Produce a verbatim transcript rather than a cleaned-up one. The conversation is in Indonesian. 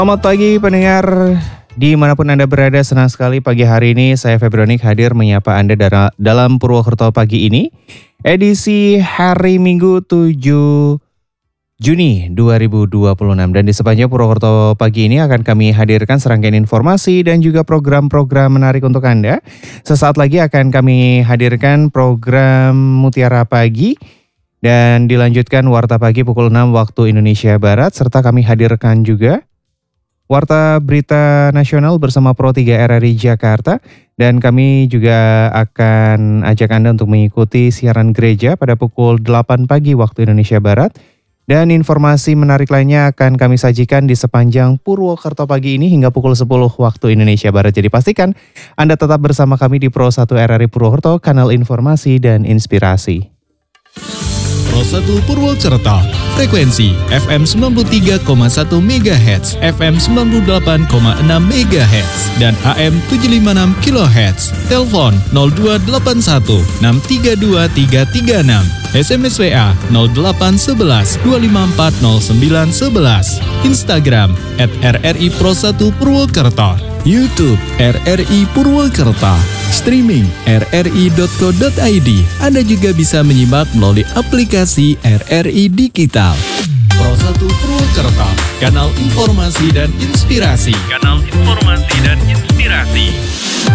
Selamat pagi pendengar dimanapun Anda berada, senang sekali pagi hari ini saya Febronik hadir menyapa Anda dara- dalam Purwokerto pagi ini. Edisi hari Minggu tujuh Juni dua ribu dua puluh enam, dan di sepanjang Purwokerto pagi ini akan kami hadirkan serangkaian informasi dan juga program-program menarik untuk Anda. Sesaat lagi akan kami hadirkan program Mutiara Pagi dan dilanjutkan Warta Pagi pukul enam waktu Indonesia Barat, serta kami hadirkan juga Warta Berita Nasional bersama Pro tiga R R I Jakarta, dan kami juga akan ajak Anda untuk mengikuti siaran gereja pada pukul delapan pagi waktu Indonesia Barat. Dan informasi menarik lainnya akan kami sajikan di sepanjang Purwokerto pagi ini hingga pukul sepuluh waktu Indonesia Barat. Jadi pastikan Anda tetap bersama kami di Pro satu R R I Purwokerto, kanal informasi dan inspirasi. Pro satu Purwokerto, frekuensi F M sembilan puluh tiga koma satu megahertz, F M sembilan puluh delapan koma enam megahertz, dan A M tujuh ratus lima puluh enam kilohertz. Telepon nol dua delapan satu enam tiga dua tiga tiga enam. S M S W A nol delapan satu satu dua lima empat nol sembilan satu satu. Instagram at R R I Pro satu Purwokerto. YouTube R R I Purwokerto. Streaming r r i dot co dot i d. Anda juga bisa menyimak melalui aplikasi R R I Digital. Pro satu Purwokerto, kanal informasi dan inspirasi. Kanal informasi dan inspirasi.